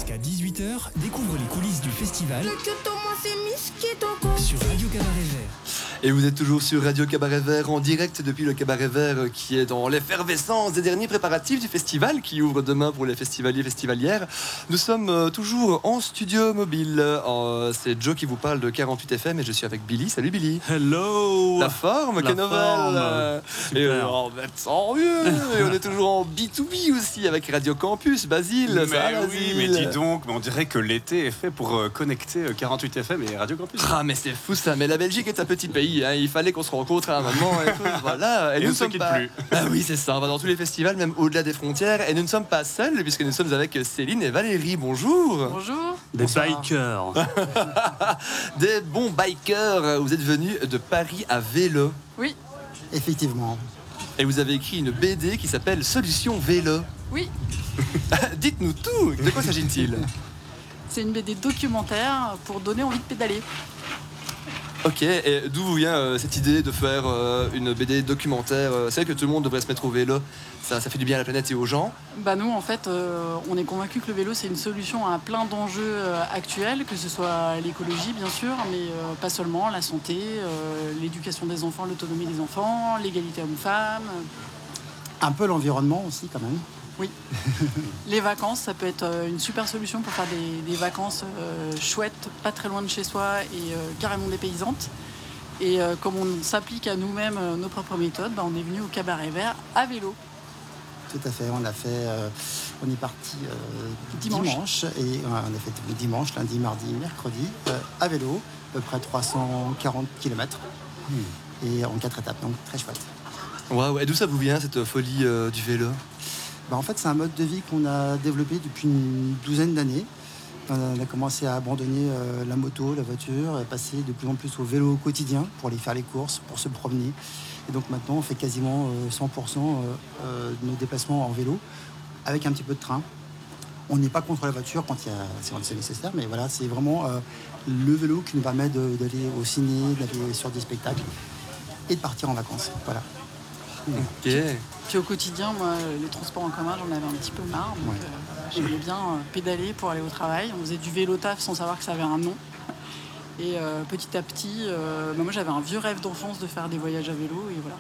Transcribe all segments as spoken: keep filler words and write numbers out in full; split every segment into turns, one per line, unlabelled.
Jusqu'à dix-huit heures, découvre les coulisses du festival sur Radio Cabaret Vert.
Et vous êtes toujours sur Radio Cabaret Vert en direct depuis le Cabaret Vert qui est dans l'effervescence des derniers préparatifs du festival qui ouvre demain pour les festivaliers et festivalières. Nous sommes euh, toujours en studio mobile. Euh, c'est Joe qui vous parle de quarante-huit F M et je suis avec Billy. Salut Billy.
Hello.
La forme,
La
quelle nouvelle.
forme.
Et euh, on va être sans mieux. Et on est toujours en B deux B aussi avec Radio Campus, Basile.
Mais
ça va,
oui,
Basile
mais dis donc, mais on dirait que l'été est fait pour euh, connecter euh, quarante-huit F M et Radio Campus.
Ah mais c'est fou ça, mais la Belgique est un petit pays, hein. Il fallait qu'on se rencontre à un moment et tout, voilà. Et,
Et
nous
on
ne
se
sommes
quitte
pas...
plus.
Ah oui c'est ça, on va dans tous les festivals, même au-delà des frontières, et nous ne sommes pas seuls puisque nous sommes avec Céline et Valérie, bonjour.
Bonjour.
Des
Bonsoir.
bikers.
Des bons bikers, vous êtes venus de Paris à vélo
Oui,
Effectivement.
et vous avez écrit une B D qui s'appelle Solution Vélo.
oui.
Dites-nous tout, de quoi s'agit-il?
C'est une B D documentaire pour donner envie de pédaler.
Ok, et d'où vous vient euh, cette idée de faire euh, une B D documentaire? C'est vrai que tout le monde devrait se mettre au vélo, ça, ça fait du bien à la planète et aux gens.
Bah nous, en fait, euh, on est convaincus que le vélo, c'est une solution à plein d'enjeux euh, actuels, que ce soit l'écologie, bien sûr, mais euh, pas seulement, la santé, euh, l'éducation des enfants, l'autonomie des enfants, l'égalité homme-femme.
Un peu l'environnement aussi, quand même.
Oui. Les vacances, ça peut être euh, une super solution pour faire des, des vacances euh, chouettes, pas très loin de chez soi et euh, carrément dépaysantes. Et euh, comme on s'applique à nous-mêmes euh, nos propres méthodes, bah, on est venu au Cabaret Vert à vélo.
Tout à fait. On a fait. euh, on est parti euh,
Dimanche.
dimanche. Et euh, on a fait dimanche, lundi, mardi, mercredi, euh, à vélo, à peu près trois cent quarante kilomètres. Et en quatre étapes, donc très chouette.
Waouh, et d'où ça vous vient cette folie euh, du vélo?
Bah, en fait, c'est un mode de vie qu'on a développé depuis une douzaine d'années. On a commencé à abandonner euh, la moto, la voiture, et passer de plus en plus au vélo au quotidien pour aller faire les courses, pour se promener. Et donc maintenant, on fait quasiment euh, cent pour cent euh, euh, de nos déplacements en vélo, avec un petit peu de train. On n'est pas contre la voiture quand il y a, c'est c'est nécessaire, mais voilà, c'est vraiment euh, le vélo qui nous permet de- d'aller au ciné, d'aller sur des spectacles et de partir en vacances. Voilà.
Ok.
Puis au quotidien, moi, les transports en commun, j'en avais un petit peu marre. Donc
Ouais.
euh, j'aimais bien euh, pédaler pour aller au travail. On faisait du vélo taf sans savoir que ça avait un nom. Et euh, petit à petit, euh, bah, moi j'avais un vieux rêve d'enfance de faire des voyages à vélo. Et voilà.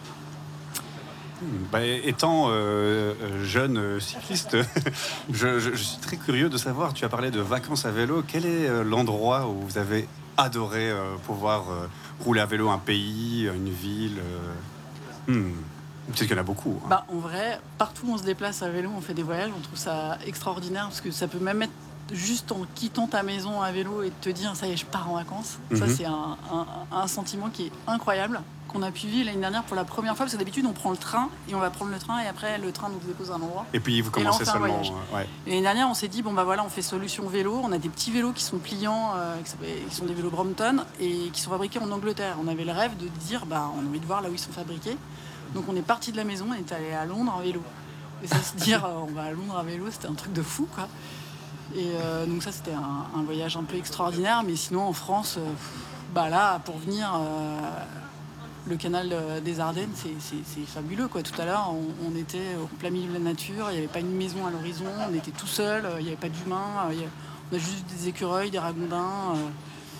Bah, étant euh, euh, jeune euh, cycliste, je, je- je suis très curieux de savoir, tu as parlé de vacances à vélo, quel est euh, l'endroit où vous avez adoré euh, pouvoir euh, rouler à vélo, un pays, une ville euh, hmm. Peut-être qu'il y en a beaucoup. hein.
Bah, en vrai, partout où on se déplace à vélo, on fait des voyages, on trouve ça extraordinaire parce que ça peut même être juste en quittant ta maison à vélo et de te dire ça y est, je pars en vacances. Ça,
Mhm.
c'est un, un- un sentiment qui est incroyable, qu'on a pu vivre l'année dernière pour la première fois parce que d'habitude, on prend le train et on va prendre le train et après, le train nous dépose à un endroit.
Et puis vous
Et là, on
commencez
fait un
seulement.
voyage.
euh, ouais.
Et l'année dernière, on s'est dit, bon bah voilà, on fait solution vélo. On a des petits vélos qui sont pliants, euh, qui s'appellent- qui sont des vélos Brompton et qui sont fabriqués en Angleterre. On avait le rêve de dire, bah on a envie de voir là où ils sont fabriqués. Donc on est parti de la maison et est allé à Londres en vélo. Et ça, se dire, euh, on va à Londres à vélo, c'était un truc de fou, quoi. Et euh, donc ça, c'était un, un voyage un peu extraordinaire. Mais sinon, en France, euh, bah là, pour venir, euh, le canal euh, des Ardennes, c'est, c'est- c'est fabuleux, quoi. Tout à l'heure, on, on était au plein milieu de la nature. Il n'y avait pas une maison à l'horizon. On était tout seul. euh, Il n'y avait pas d'humains. euh, il y a- on a juste des écureuils, des ragondins, euh,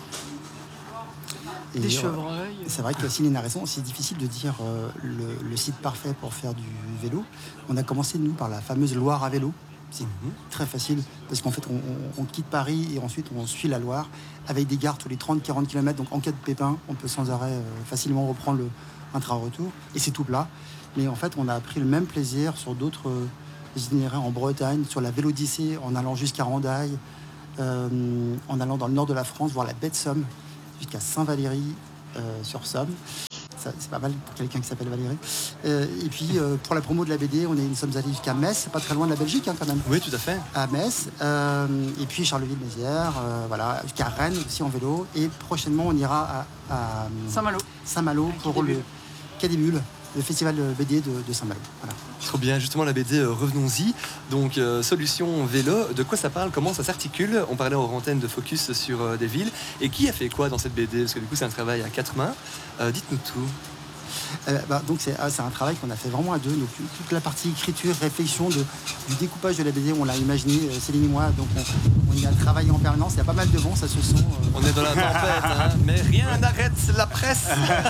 Et,
des
euh,
chevreuils.
C'est vrai que Céline a raison, c'est difficile de dire euh, le, le site parfait pour faire du vélo. On a commencé, nous, par la fameuse Loire à vélo. C'est très facile, parce qu'en fait, on, on- on quitte Paris et ensuite on suit la Loire avec des gares tous les trente à quarante kilomètres. Donc en cas de pépin, on peut sans arrêt euh, facilement reprendre le, un train retour. Et c'est tout plat. Mais en fait, on a pris le même plaisir sur d'autres euh, itinéraires en Bretagne, sur la Vélodyssée, en allant jusqu'à Randaille, euh, en allant dans le nord de la France, voir la baie de Somme, jusqu'à Saint-Valery euh, sur Somme. Ça, c'est pas mal pour quelqu'un qui s'appelle Valérie. Euh, et puis euh, pour la promo de la B D, on est, nous sommes allés jusqu'à Metz, c'est pas très loin de la Belgique, hein, quand même.
Oui, tout à fait.
À Metz, euh, et puis Charleville-Mézières, euh, voilà, jusqu'à Rennes aussi en vélo. Et prochainement, on ira à, à
Saint-Malo.
Saint-Malo
À
pour
Quai des
le
Bulles.
Quai des Bulles, le festival B D de, de Saint-Malo. Voilà.
Trop bien, justement la B D, euh, revenons-y. Donc, euh, solution vélo, de quoi ça parle, comment ça s'articule? On parlait en antenne de focus sur euh, des villes. Et qui a fait quoi dans cette B D? Parce que du coup, c'est un travail à quatre mains. Euh, dites-nous tout.
Euh, bah, donc c'est, c'est un travail qu'on a fait vraiment à deux. Donc toute la partie écriture, réflexion de, du découpage de la B D, on l'a imaginé, Céline et moi. Donc on, on y a travaillé en permanence. Il y a pas mal de vent, ça se sent. Euh...
On est dans la tempête, hein, mais rien n'arrête la presse.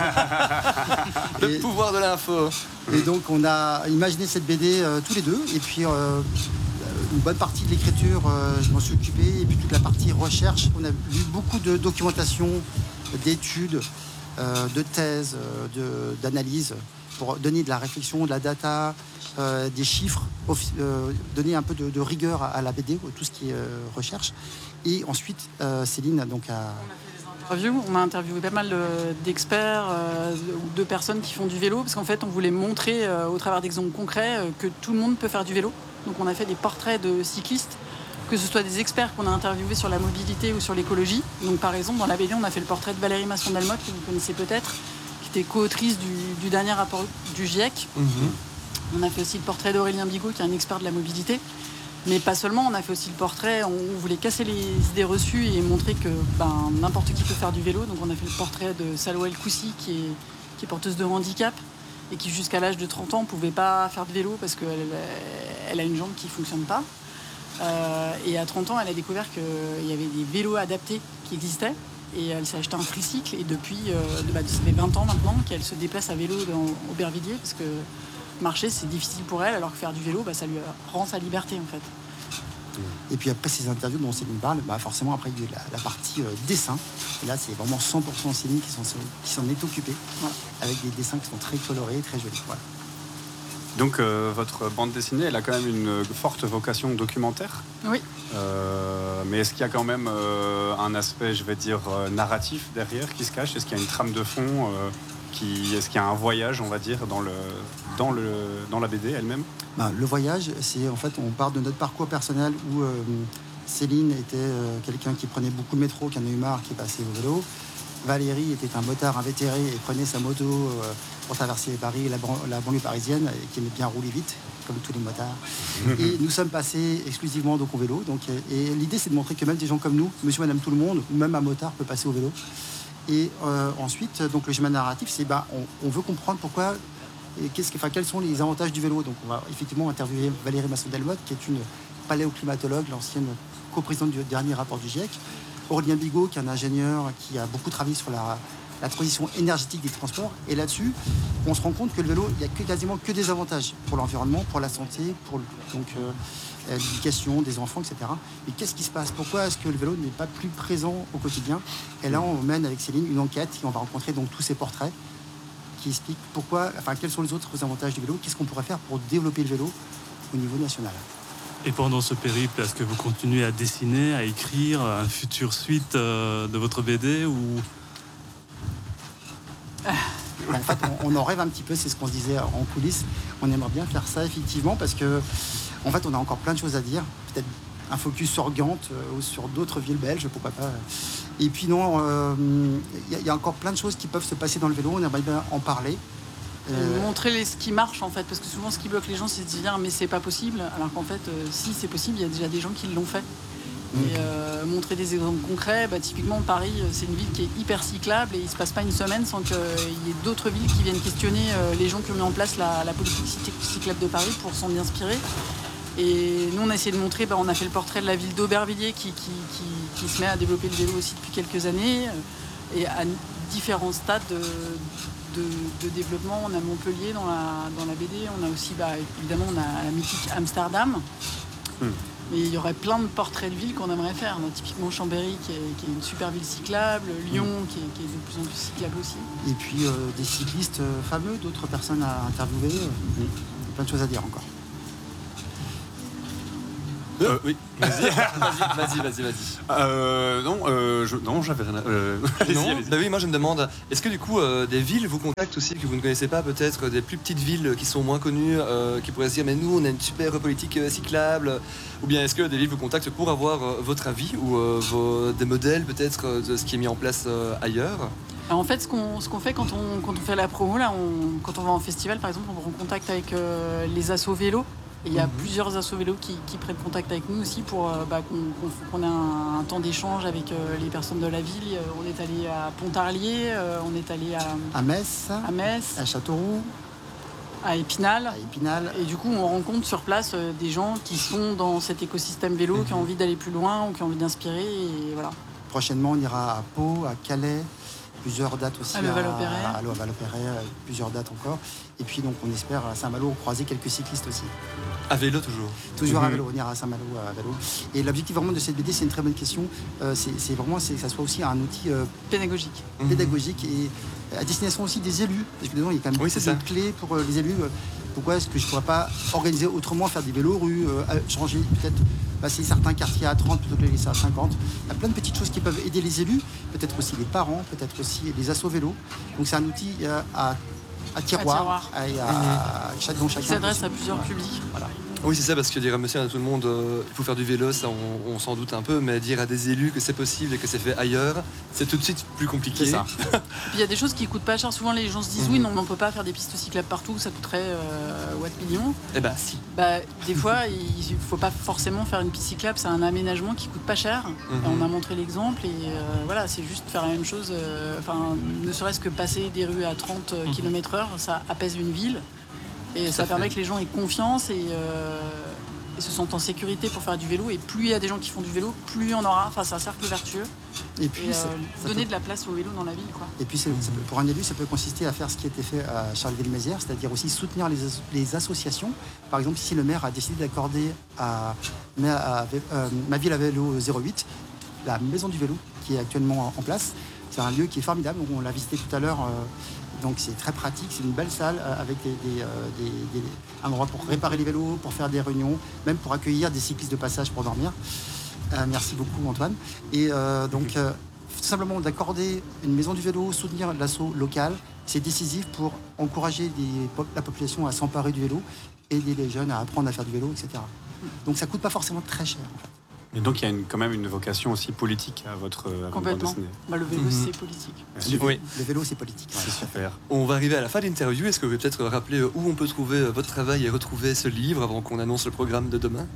Le
et,
pouvoir de l'info.
Et donc on a imaginé cette B D euh, tous les deux. Et puis euh, une bonne partie de l'écriture, euh, je m'en suis occupé. Et puis toute la partie recherche, on a lu beaucoup de documentation, d'études, euh, de thèses, euh, de, d'analyses pour donner de la réflexion, de la data, euh, des chiffres, euh, donner un peu de, de rigueur à, à la B D, tout ce qui est euh, recherche. Et ensuite, euh, Céline donc a...
On a interviewé pas mal d'experts, euh, de personnes qui font du vélo, parce qu'en fait, on voulait montrer euh, au travers d'exemples concrets euh, que tout le monde peut faire du vélo. Donc on a fait des portraits de cyclistes, que ce soit des experts qu'on a interviewés sur la mobilité ou sur l'écologie. Donc par exemple, dans la B D, on a fait le portrait de Valérie Masson-Delmotte, que vous connaissez peut-être, qui était co-autrice du, du dernier rapport du GIEC. Mm-hmm. On a fait aussi le portrait d'Aurélien Bigot, qui est un expert de la mobilité. Mais pas seulement, on a fait aussi le portrait, on voulait casser les idées reçues et montrer que ben, n'importe qui peut faire du vélo. Donc on a fait le portrait de Salwa El Koussi, qui est, qui est porteuse de handicap et qui jusqu'à l'âge de trente ans ne pouvait pas faire de vélo parce qu'elle elle a une jambe qui ne fonctionne pas. Euh, et à trente ans, elle a découvert qu'il y avait des vélos adaptés qui existaient. Et elle s'est acheté un tricycle et depuis, euh, bah, ça fait vingt ans maintenant qu'elle se déplace à vélo dans Aubervilliers parce que marcher c'est difficile pour elle, alors que faire du vélo, bah, ça lui rend sa liberté en fait.
Et puis après ces interviews dont Céline parle, bah forcément après il y a eu la, la partie euh, dessin. Et là c'est vraiment cent pour cent Céline qui s'en, qui s'en est occupée, voilà, avec des dessins qui sont très colorés, très jolis. Voilà.
Donc euh, votre bande dessinée, elle a quand même une forte vocation documentaire.
Oui.
Euh, mais est-ce qu'il y a quand même euh, un aspect, je vais dire, euh, narratif derrière qui se cache? Est-ce qu'il y a une trame de fond euh, qui, est-ce qu'il y a un voyage, on va dire, dans, le, dans, le, dans la B D elle-même?
Ben, le voyage, c'est en fait, on part de notre parcours personnel où euh, Céline était euh, quelqu'un qui prenait beaucoup le métro, qui en a eu marre, qui est passé au vélo. Valérie était un motard invétéré et prenait sa moto euh, pour traverser Paris et la, ban- la banlieue parisienne, et qui aimait bien rouler vite, comme tous les motards. Et nous sommes passés exclusivement donc, au vélo. Donc, et l'idée, c'est de montrer que même des gens comme nous, monsieur, madame, tout le monde, ou même un motard peut passer au vélo. Et euh, ensuite, donc, le schéma narratif, c'est bah, on, on veut comprendre pourquoi, et qu'est-ce que, enfin, quels sont les avantages du vélo. Donc on va effectivement interviewer Valérie Masson-Delmotte, qui est une paléoclimatologue, l'ancienne coprésidente du dernier rapport du GIEC. Aurélien Bigot, qui est un ingénieur qui a beaucoup travaillé sur la, la transition énergétique des transports. Et là-dessus, on se rend compte que le vélo, il n'y a que, quasiment que des avantages pour l'environnement, pour la santé, pour donc, euh, l'éducation des enfants, et cetera. Mais qu'est-ce qui se passe? Pourquoi est-ce que le vélo n'est pas plus présent au quotidien? Et là, on mène avec Céline une enquête et on va rencontrer donc tous ces portraits qui expliquent pourquoi, enfin, quels sont les autres avantages du vélo, qu'est-ce qu'on pourrait faire pour développer le vélo au niveau national.
Et pendant ce périple, est-ce que vous continuez à dessiner, à écrire un futur suite euh, de votre B D ou...
En fait, on, on en rêve un petit peu, c'est ce qu'on se disait en coulisses. On aimerait bien faire ça, effectivement, parce que, en fait, on a encore plein de choses à dire. Peut-être un focus sur Gand euh, ou sur d'autres villes belges, pourquoi pas. Et puis non, il euh, y, y a encore plein de choses qui peuvent se passer dans le vélo. On aimerait bien en parler.
Euh... Montrer les, ce qui marche en fait, parce que souvent ce qui bloque les gens, c'est de se dire mais c'est pas possible, alors qu'en fait, euh, si c'est possible, il y a déjà des gens qui l'ont fait. Mmh. Et euh, montrer des exemples concrets, bah, typiquement Paris, c'est une ville qui est hyper cyclable et il se passe pas une semaine sans qu'il y ait d'autres villes qui viennent questionner euh, les gens qui ont mis en place la, la politique cyclable de Paris pour s'en y inspirer. Et nous, on a essayé de montrer, bah, on a fait le portrait de la ville d'Aubervilliers qui, qui, qui, qui se met à développer le vélo aussi depuis quelques années euh, et à différents stades de, de, de développement. On a Montpellier dans la, dans la B D, on a aussi, bah, évidemment, on a la mythique Amsterdam. Mmh. Mais il y aurait plein de portraits de villes qu'on aimerait faire. On a typiquement Chambéry, qui est, qui est une super ville cyclable, Lyon, mmh. qui, est, qui est de plus en plus cyclable aussi.
Et puis euh, des cyclistes fameux, d'autres personnes à interviewer. Mmh. Plein de choses à dire encore.
Euh, oui,
vas-y, vas-y, vas-y, vas-y.
Euh, non, euh, je, non, j'avais rien. À... Euh...
non,
allez-y, allez-y.
Bah oui, moi je me demande, est-ce que du coup euh, des villes vous contactent aussi que vous ne connaissez pas, peut-être des plus petites villes qui sont moins connues, euh, qui pourraient se dire mais nous on a une super politique euh, cyclable, ou bien est-ce que des villes vous contactent pour avoir euh, votre avis ou euh, vos, des modèles peut-être euh, de ce qui est mis en place euh, ailleurs?
Alors en fait, ce qu'on, ce qu'on fait quand on, quand on fait la promo, là, on, quand on va en festival par exemple, on prend contact avec euh, les assos vélos. Et il y a
Mhm.
plusieurs assos vélos qui, qui prennent contact avec nous aussi pour euh, bah, qu'on, qu'on- qu'on ait un, un temps d'échange avec euh, les personnes de la ville. Euh, On est allé à Pontarlier, euh, on est allé à,
À Metz,
à Metz,
à Châteauroux,
à Épinal.
à Épinal.
Et du coup, on rencontre sur place euh, des gens qui sont dans cet écosystème vélo, qui ont envie d'aller plus loin ou qui ont envie d'inspirer. Et voilà.
Prochainement, on ira à Pau, à Calais, plusieurs dates aussi.
À Levallois-Perret.
À Levallois-Perret, euh, plusieurs dates encore. Et puis, donc, on espère à Saint-Malo croiser quelques cyclistes aussi.
À vélo toujours.
Toujours à
Mhm.
vélo, on ira à Saint-Malo à vélo. Et l'objectif vraiment de cette B D, c'est une très bonne question. Euh, c'est, c'est vraiment c'est que ça soit aussi un outil euh,
Pédagogique.
Mhm.
pédagogique et à destination aussi des élus. Parce que dedans, il y a quand même
Oui,
beaucoup
c'est
de
ça.
clés pour euh, les élus. Euh, Pourquoi est-ce que je ne pourrais pas organiser autrement, faire des vélos rues, euh, changer peut-être, passer certains quartiers à trente plutôt que les laisser à cinquante. Il y a plein de petites choses qui peuvent aider les élus, peut-être aussi les parents, peut-être aussi les assos vélos. Donc c'est un outil euh, à, à tiroir,
À tiroir.
à, et à, à chaque, dont
Qui
chacun
s'adresse
peut-
à plusieurs publics.
Voilà.
Oui, c'est ça, parce que dire à monsieur et à tout le monde, euh, il faut faire du vélo, ça on, on s'en doute un peu, mais dire à des élus que c'est possible et que c'est fait ailleurs, c'est tout de suite plus compliqué.
C'est ça.
Et puis il y a des choses qui coûtent pas cher. Souvent les gens se disent
Mhm.
oui, non, mais on peut pas faire des pistes cyclables partout, ça coûterait euh, watt millions.
Eh ben si.
Bah, des fois, il faut pas forcément faire une piste cyclable, c'est un aménagement qui coûte pas cher.
Mhm.
Et on a montré l'exemple et euh, voilà, c'est juste faire la même chose. euh, Enfin, ne serait-ce que passer des rues à trente kilomètres heure, ça apaise une ville et ça
à
permet
fait.
que les gens aient confiance et, euh, et se sentent en sécurité pour faire du vélo. Et plus il y a des gens qui font du vélo, plus il y en aura. Enfin, c'est un cercle vertueux.
Et puis,
Et
ça-
euh,
ça
donner
peut-
de la place au vélo dans la ville, quoi.
Et puis, c'est- ça peut- pour un élu, ça peut consister à faire ce qui a été fait à Charleville-Mézières, c'est-à-dire aussi soutenir les, as- les associations. Par exemple, si le maire a décidé d'accorder à, ma- à- euh, Ma Ville à Vélo zéro huit la maison du vélo qui est actuellement en, en place, c'est un lieu qui est formidable. On l'a visité tout à l'heure. euh, donc c'est très pratique, c'est une belle salle euh, avec des, des, euh, des- des- un endroit pour réparer les vélos, pour faire des réunions, même pour accueillir des cyclistes de passage pour dormir. Euh, merci beaucoup Antoine. Et euh, donc euh, tout simplement d'accorder une maison du vélo, soutenir l'assaut local, c'est décisif pour encourager des pop- la population à s'emparer du vélo, aider les jeunes à apprendre à faire du vélo, et cetera. Donc ça coûte pas forcément très cher. En fait.
Et donc il y a une- quand même une vocation aussi politique à votre, à votre bande
Complètement.
dessinée.
Bah, le vélo,
Mhm.
c'est politique.
Super.
Oui.
Le vélo c'est politique.
C'est super.
On va arriver à la fin de l'interview. Est-ce que vous pouvez peut-être rappeler où on peut trouver votre travail et retrouver ce livre avant qu'on annonce le programme de demain?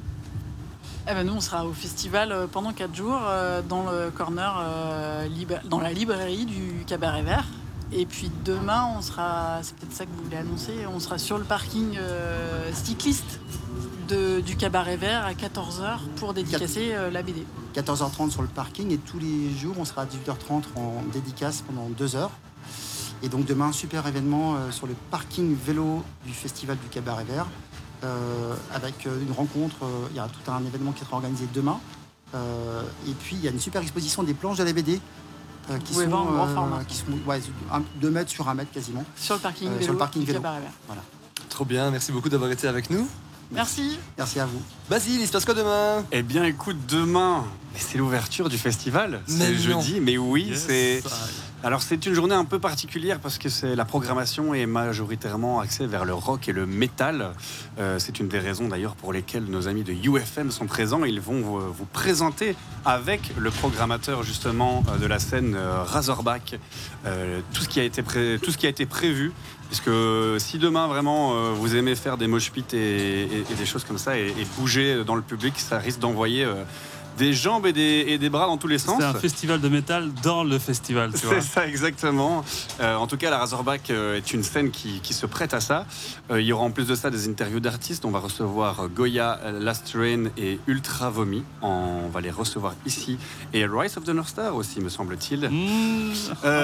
Eh ben nous, on sera au festival euh, pendant quatre jours euh, dans le corner, euh, libra- dans la librairie du Cabaret Vert. Et puis demain, on sera, c'est peut-être ça que vous voulez annoncer, on sera sur le parking euh, cycliste de- du Cabaret Vert à quatorze heures pour dédicacer euh, la B D.
quatorze heures trente sur le parking et tous les jours on sera à dix-huit heures trente en dédicace pendant deux heures. Et donc demain, un super événement euh, sur le parking vélo du festival du Cabaret Vert euh, avec euh, une rencontre. euh, Il y a tout un événement qui sera organisé demain. Euh, et puis il y a une super exposition des planches de la B D euh, qui,
pouvez
sont,
voir en grand
euh,
format.
qui sont ouais, un- deux mètres sur un mètre quasiment.
Sur le parking
Euh, sur
vélo
le parking
du
vélo.
Cabaret Vert.
Trop bien, merci beaucoup d'avoir été avec nous.
Merci.
Merci à vous.
Basile, il se passe quoi demain?
Eh bien écoute, demain, mais c'est l'ouverture du festival.
Mais
C'est
non.
jeudi, mais oui,
Yes.
c'est... Alors c'est une journée un peu particulière parce que c'est la programmation est majoritairement axée vers le rock et le métal. Euh, c'est une des raisons d'ailleurs pour lesquelles nos amis de U F M sont présents. Ils vont vous, vous présenter avec le programmateur justement euh, de la scène euh, Razorback euh, tout ce qui a été pré- tout ce qui a été prévu. Parce que si demain vraiment euh, vous aimez faire des mosh pits et, et- et des choses comme ça et, et bouger dans le public, ça risque d'envoyer euh, des jambes et des, et des bras dans tous les sens.
C'est un festival de métal dans le festival, tu vois.
C'est ça exactement. Euh, en tout cas, la Razorback euh, est une scène qui, qui se prête à ça. Euh, il y aura en plus de ça des interviews d'artistes. On va recevoir Goya, Last Train et Ultra Vomi. On va les recevoir ici. Et Rise of the North Star aussi, me semble-t-il.
Mmh.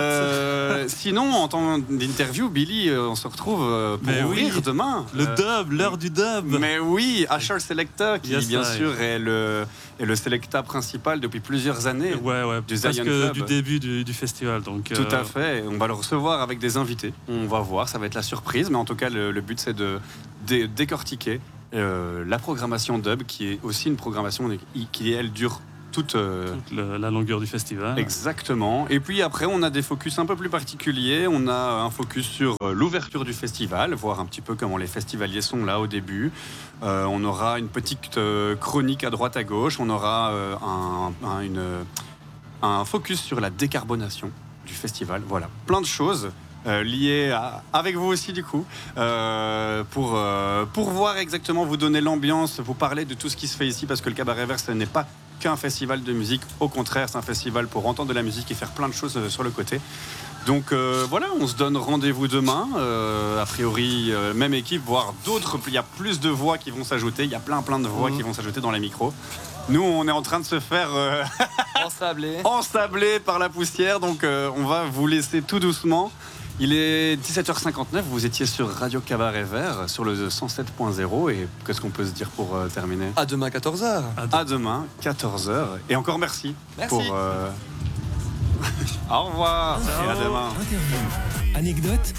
Euh, sinon, en temps d'interview, Billy, euh, on se retrouve euh, pour
Mais
ouvrir
oui.
demain.
Le
Euh,
dub, l'heure du dub.
mais oui, Asher Selecta, qui
Yes,
bien
I.
sûr est le, est le Selecta principal depuis plusieurs années.
Ouais, ouais,
Du
presque
Zion Club.
du début du, du festival. Donc,
Tout
euh,
à fait. On va le recevoir avec des invités. On va voir, ça va être la surprise. Mais en tout cas, le, le but, c'est de dé- décortiquer euh, la programmation dub, qui est aussi une programmation qui, elle, dure toute... euh,
toute le- la longueur du festival.
Exactement. Et puis après, on a des focus un peu plus particuliers. On a un focus sur euh, l'ouverture du festival, voir un petit peu comment les festivaliers sont là au début. Euh, on aura une petite euh, chronique à droite à gauche. On aura euh, un, un- une, un focus sur la décarbonation du festival. Voilà, plein de choses. euh, lié à, avec vous aussi du coup, euh, pour, euh, pour voir exactement, vous donner l'ambiance, vous parler de tout ce qui se fait ici, parce que le Cabaret Vert, ce n'est pas qu'un festival de musique, au contraire, c'est un festival pour entendre de la musique et faire plein de choses euh, sur le côté. Donc euh, voilà, on se donne rendez-vous demain, euh, a priori euh, même équipe, voire d'autres, il y a plus de voix qui vont s'ajouter, il y a plein plein de voix mmh. qui vont s'ajouter dans les micros. Nous, on est en train de se faire euh,
ensabler.
ensabler par la poussière, donc euh, on va vous laisser tout doucement. Il est dix-sept heures cinquante-neuf, vous étiez sur Radio Cabaret Vert, sur le cent sept point zéro, et qu'est-ce qu'on peut se dire pour euh, terminer ?
À demain, quatorze heures.
À demain, quatorze heures, et encore merci.
Merci.
Pour, euh... Au revoir, et à demain.
Interview, anecdote.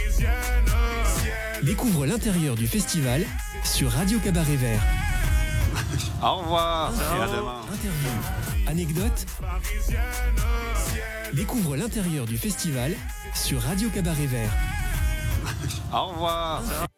Découvre l'intérieur du festival sur Radio Cabaret Vert.
Au revoir, et à demain.
Interview, anecdote. Découvre l'intérieur du festival sur Radio Cabaret Vert.
Au revoir.